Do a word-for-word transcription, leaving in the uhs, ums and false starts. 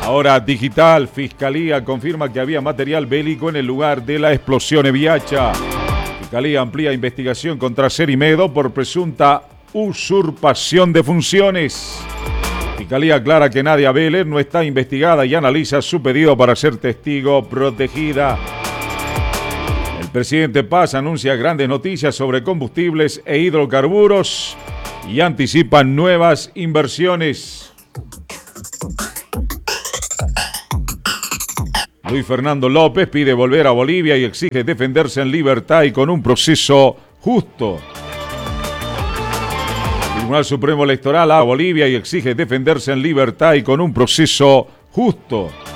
Ahora digital, Fiscalía confirma que había material bélico en el lugar de la explosión Eviacha. Fiscalía amplía investigación contra Cerimedo por presunta usurpación de funciones. Fiscalía aclara que Nadia Vélez no está investigada y analiza su pedido para ser testigo protegida. El presidente Paz anuncia grandes noticias sobre combustibles e hidrocarburos y anticipa nuevas inversiones. Luis Fernando López pide volver a Bolivia y exige defenderse en libertad y con un proceso justo. El Tribunal Supremo Electoral a Bolivia y exige defenderse en libertad y con un proceso justo.